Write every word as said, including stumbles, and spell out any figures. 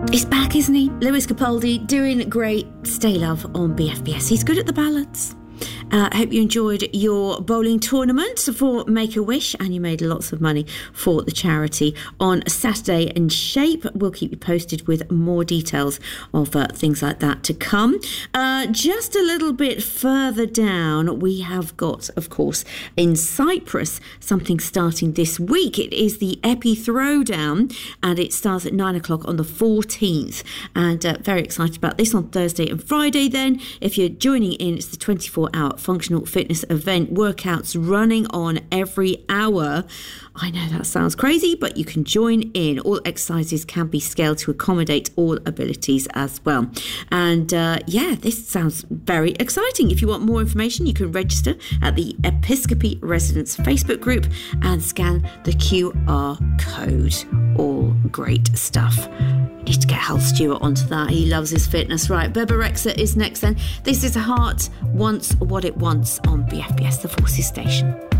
He's back, isn't he? Lewis Capaldi doing great Stay Love on B F B S. He's good at the ballads. I uh, hope you enjoyed your bowling tournament for Make-A-Wish and you made lots of money for the charity on Saturday in Shape. We'll keep you posted with more details of uh, things like that to come. Uh, just a little bit further down, we have got, of course, in Cyprus, something starting this week. It is the Epi Throwdown and it starts at nine o'clock on the fourteenth. And uh, very excited about this on Thursday and Friday then. If you're joining in, it's the twenty-four hour functional fitness event, workouts running on every hour. I know that sounds crazy, but you can join in. All exercises can be scaled to accommodate all abilities as well. And uh, yeah, this sounds very exciting. If you want more information, you can register at the Episcopi Residence Facebook group and scan the Q R code. All great stuff. Need to get Hal Stewart onto that. He loves his fitness. Right, Bebe Rexha is next then. This is Heart Wants What It Wants on B F B S, the Forces Station.